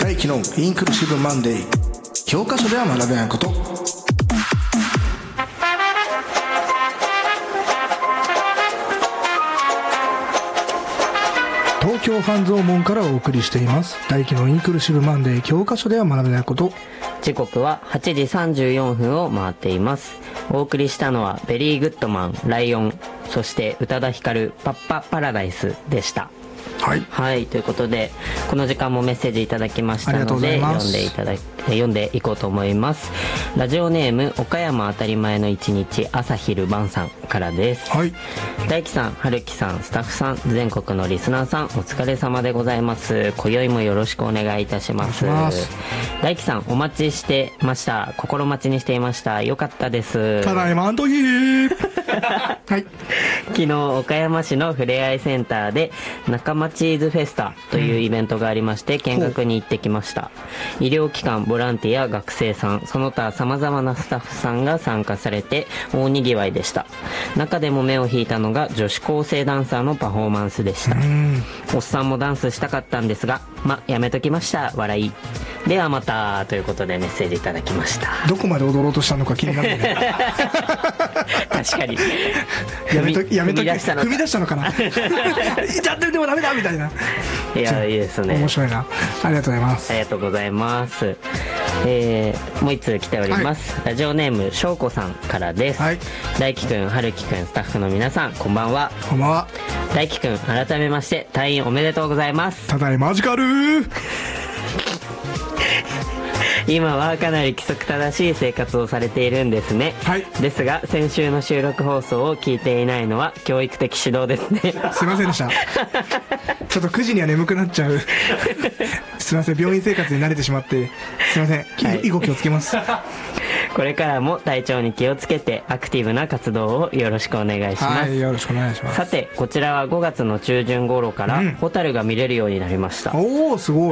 大輝のインクルーシブマンデー。教科書では学べないこと。東京半蔵門からお送りしています大輝のインクルーシブマンデー。教科書では学べないこと。 時刻は8時34分を回っています。お送りしたのはベリーグッドマン、ライオン、そして宇多田ヒカル、パッパパラダイスでした。 はい、 はい、ということでこの時間もメッセージいただきましたので読んでいこうと思います。ラジオネーム岡山当たり前の一日朝昼晩さんからです。 はい、 大輝さん、春樹さん、スタッフさん、全国のリスナーさん、お疲れ様でございます。今宵もよろしくお願いいたします。大輝さん、お待ちしてました。心待ちにしていました。よかったです。 ただいまんときはい、 昨日岡山市のふれあいセンターで仲間チーズフェスタというイベントがありまして見学に行ってきました。医療機関、ボランティア、学生さん、その他様々なスタッフさんが参加されて大にぎわいでした。中でも目を引いたのが女子高生ダンサーのパフォーマンスでした。おっさんもダンスしたかったんですが、やめときました。笑い。ではまたということでメッセージいただきました。 どこまで踊ろうとしたのか気になるね確かにやめとき踏み出したのかなやってみてもダメだみたいな。 いや、いいですね。 面白いな。ありがとうございます。 ありがとうございます。もう一通来ております、ラジオネームしょうこさんからです。大輝くん、春樹くん、スタッフの皆さん、こんばんは。 こんばんは。 大輝くん、改めまして退院おめでとうございます。 ただいまマジカル今はかなり規則正しい生活をされているんですね。ですが先週の収録放送を聞いていないのは教育的指導ですね。 すいませんでしたちょっと9時には眠くなっちゃうすいません、病院生活に慣れてしまってすいません、以後気をつけますこれからも体調に気をつけてアクティブな活動をよろしくお願いします。 よろしくお願いします。 さて、こちらは5月の中旬頃からホタルが見れるようになりました。 おー、すごい。